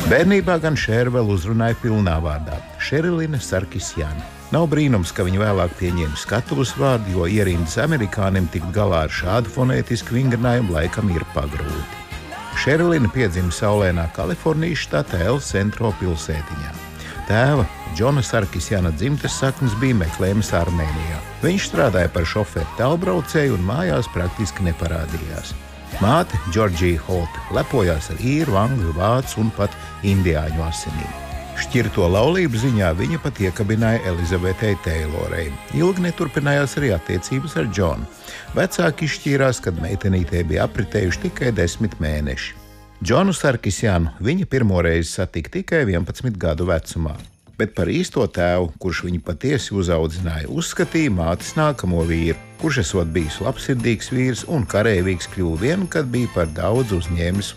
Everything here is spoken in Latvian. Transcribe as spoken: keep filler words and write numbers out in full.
Bērnībā gan Šēra vēl uzrunāja pilnā vārdā – Šerilina Sarkisjana. Nav brīnums, ka viņa vēlāk pieņēma skatuves vārdu, jo ierindas amerikānim tikt galā ar šādu fonētisku vingrinājumu laikam ir pagrūti. Šerilina piedzima saulēnā Kalifornijas štata El Centro pilsētiņā. Tēva Džona Sarkisjana dzimtes saknes bija meklējamas Armēnijā. Viņš strādāja par šoferu tālbraucēju un mājās praktiski neparādījās. Māte Džordžija Holte lepojās ar īru, angļu, vācu un pat indiāņu asinīm. Šķirto laulību ziņā viņa pat iekabināja Elizabetei Teilorei. Ilgi neturpinājās arī attiecības ar Džonu. Vecāki izšķīrās, kad meitenītei bija apritējuši tikai desmit mēneši. Džonu Sarkisjanu viņa pirmoreiz satika tikai vienpadsmit gadu vecumā. Bet par īsto tēvu, kurš viņu patiesi uzaudzināja, uzskatīja mātes nākamo vīru, kurš esot bijis labsirdīgs vīrs un kareivīgs kļuva vien, kad bija par daudz uzņēmis